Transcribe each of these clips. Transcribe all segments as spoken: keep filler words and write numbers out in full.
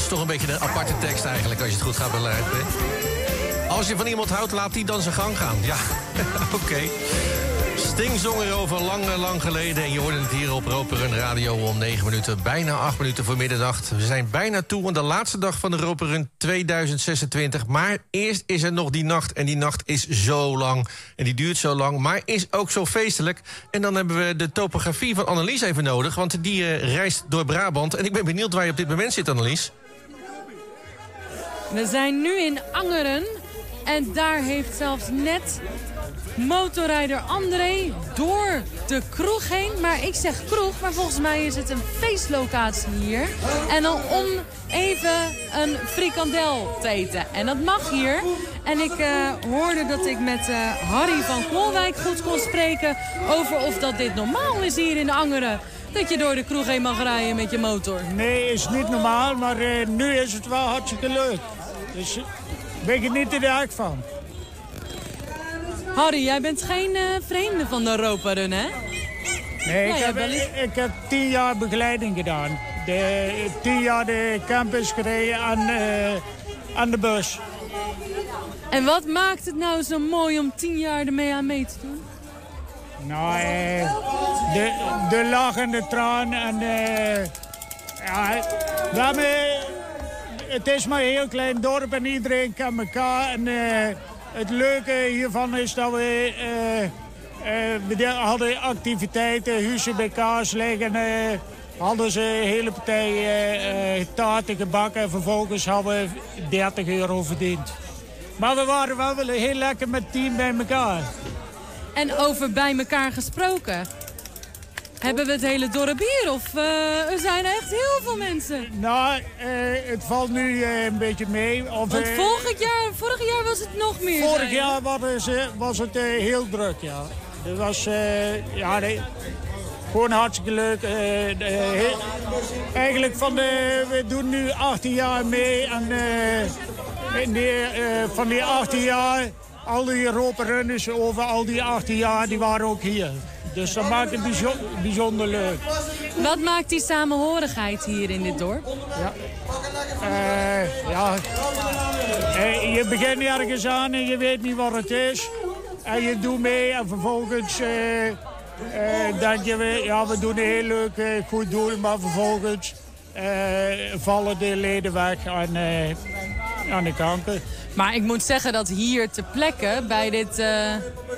is toch een beetje een aparte tekst eigenlijk, als je het goed gaat beluisteren. Als je van iemand houdt, laat die dan zijn gang gaan. Ja, oké. Okay. Sting zong er over lang, lang geleden. En je hoorde het hier op Roperun Radio om negen minuten, bijna acht minuten voor middernacht. We zijn bijna toe aan de laatste dag van de Roperun tweeduizend zesentwintig. Maar eerst is er nog die nacht. En die nacht is zo lang. En die duurt zo lang, maar is ook zo feestelijk. En dan hebben we de topografie van Annelies even nodig. Want die uh, reist door Brabant. En ik ben benieuwd waar je op dit moment zit, Annelies. We zijn nu in Angeren. En daar heeft zelfs net motorrijder André door de kroeg heen. Maar ik zeg kroeg, maar volgens mij is het een feestlocatie hier. En dan om even een frikandel te eten. En dat mag hier. En ik uh, hoorde dat ik met uh, Harry van Kolwijk goed kon spreken over of dat dit normaal is hier in Angeren. Dat je door de kroeg heen mag rijden met je motor. Nee, is niet normaal, maar uh, nu is het wel hartstikke leuk. Dus ben je niet in de hak van. Harry, jij bent geen uh, vreemde van de Europa-run, hè? Nee, ik, ja, heb, is... ik heb tien jaar begeleiding gedaan. De, tien jaar de campus gereden aan, uh, aan de bus. En wat maakt het nou zo mooi om tien jaar ermee aan mee te doen? Nou, uh, de, de lach en de traan en... Uh, ja, daarmee, het is maar een heel klein dorp en iedereen kan elkaar. En, uh, het leuke hiervan is dat we, uh, uh, we hadden activiteiten, huizen bij kaas liggen. Uh, hadden ze een hele partij uh, uh, taarten gebakken en vervolgens hadden we dertig euro verdiend. Maar we waren wel heel lekker met het team bij elkaar. En over bij elkaar gesproken, hebben we het hele dorp hier of uh, er zijn echt heel veel mensen? Nou, uh, het valt nu uh, een beetje mee. Of, Want uh, vorig jaar, vorig jaar was het nog meer. Vorig jaar was het, was het uh, heel druk, ja. Het was uh, ja, nee, gewoon hartstikke leuk. Uh, de, heel, eigenlijk van de, we doen nu achttien jaar mee. En uh, in die, uh, van die achttien jaar, al die Europa-runners over al die achttien jaar, die waren ook hier. Dus dat maakt het bijzonder, bijzonder leuk. Wat maakt die samenhorigheid hier in dit dorp? Ja, uh, ja. Uh, je begint ergens aan en je weet niet wat het is. En je doet mee en vervolgens uh, uh, denk je, ja, we doen een heel leuk uh, goed doel, maar vervolgens uh, vallen de leden weg aan, uh, aan de kanker. Maar ik moet zeggen dat hier ter plekke bij dit... Uh...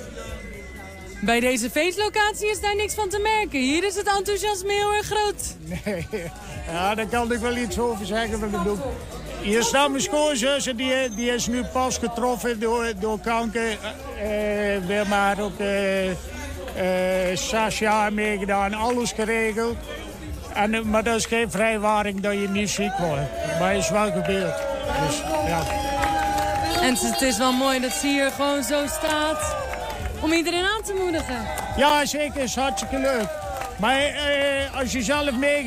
Bij deze feestlocatie is daar niks van te merken. Hier is het enthousiasme heel erg groot. Nee, ja, daar kan ik wel iets over zeggen. Hier staat mijn schoonzus en die, die is nu pas getroffen door, door kanker. Uh, weer maar ook uh, uh, zes jaar meegedaan, alles geregeld. En, uh, maar dat is geen vrijwaring dat je niet ziek wordt. Maar het is wel gebeurd. Dus, ja. En het is wel mooi dat ze hier gewoon zo staat om iedereen aan te moedigen. Ja, zeker. Is hartstikke leuk. Maar uh, als je zelf mee